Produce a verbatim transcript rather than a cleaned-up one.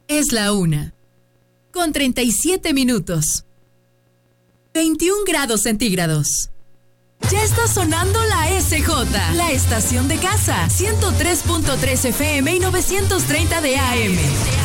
Es la una, con treinta y siete minutos. veintiún grados centígrados. Ya está sonando la S J, la estación de casa, ciento tres punto tres F M y novecientos treinta de A M.